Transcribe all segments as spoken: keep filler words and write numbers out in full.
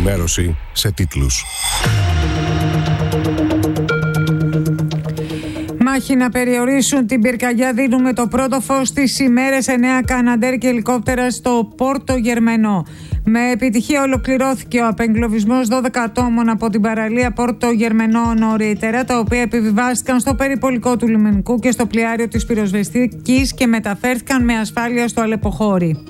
ενημέρωση σε τίτλους. Μάχη να περιορίσουν την πυρκαγιά δίνουν με το πρώτο φως στις ημέρες εννέα Καναντέρ και ελικόπτερα στο Πόρτο Γερμενό. Με επιτυχία ολοκληρώθηκε ο απεγκλωβισμός δώδεκα ατόμων από την παραλία Πόρτο Γερμενό νωρίτερα, τα οποία επιβιβάστηκαν στο περιπολικό του λιμενικού και στο πλοιάριο της πυροσβεστικής και μεταφέρθηκαν με ασφάλεια στο Αλεποχώρι.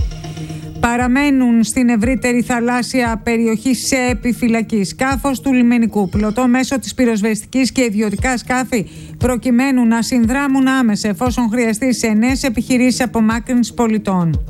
Παραμένουν στην ευρύτερη θαλάσσια περιοχή σε επιφυλακή σκάφος του λιμενικού, πλωτό μέσω της πυροσβεστικής και ιδιωτικά σκάφη, προκειμένου να συνδράμουν άμεσα εφόσον χρειαστεί σε νέες επιχειρήσεις απομάκρυνσης πολιτών.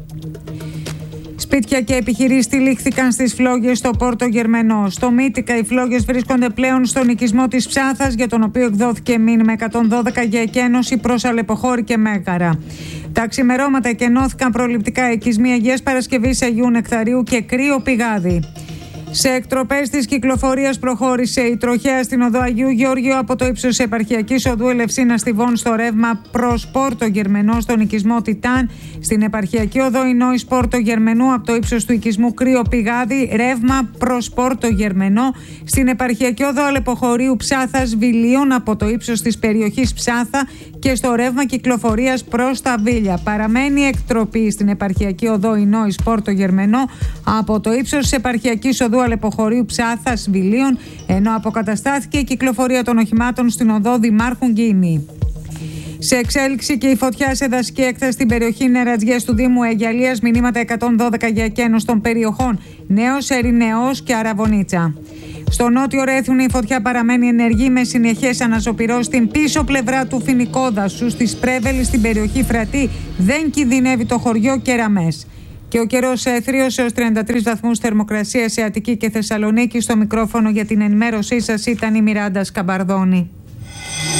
Σπίτια και επιχειρήσεις τυλίχθηκαν στις φλόγες στο Πόρτο Γερμενό. Στο Μύτικα οι φλόγες βρίσκονται πλέον στον οικισμό της Ψάθας, για τον οποίο εκδόθηκε μήνυμα εκατόν δώδεκα για εκένωση προς Αλεποχώρι και Μέγαρα. Τα ξημερώματα εκενώθηκαν προληπτικά οικισμοί Αγίας Παρασκευής, Αγίου Νεκταρίου και Κρύο Πηγάδι. Σε εκτροπές της κυκλοφορίας προχώρησε η τροχέα στην οδό Αγίου Γεώργιου από το ύψος επαρχιακής οδού Ελευσίνα Στιβών στο ρεύμα προς Πόρτο Γερμενό στον οικισμό Τιτάν, στην επαρχιακή οδό Ινόης Πόρτο Γερμενού από το ύψος του οικισμού Κρύο Πηγάδι, ρεύμα προς Πόρτο Γερμενό, στην επαρχιακή οδό Αλεποχωρίου Ψάθας Βιλίων από το ύψος της περιοχής Ψάθα και στο ρεύμα κυκλοφορίας προς τα Βίλια. Παραμένει εκτροπή στην επαρχιακή οδό Ινόης Πόρτο Γερμενό από το ύψος της επαρχιακής οδού Αλεποχωρίου Ψάθας Βιλίων, ενώ αποκαταστάθηκε η κυκλοφορία των οχημάτων στην οδό Δημάρχου Γκίνη. Σε εξέλιξη και η φωτιά σε δασική έκταση στην περιοχή Νερατζιές του Δήμου Αιγιαλίας, μηνύματα εκατόν δώδεκα για εκένωση των περιοχών Νέος Ερηνεός και Αραβωνίτσα. Στο νότιο Ρέθιουνο η φωτιά παραμένει ενεργή με συνεχές αναζωπυρώσεις στην πίσω πλευρά του Φοινικόδασου, στη Σπρέβελη, στην περιοχή Φρατή δεν κινδυνεύει το χωριό Κεραμές. Και ο καιρός έθριος έως τριάντα τρεις βαθμούς θερμοκρασία σε Αττική και Θεσσαλονίκη. Στο μικρόφωνο για την ενημέρωσή σας ήταν η Μιράντα Σκαμπαρδόνη.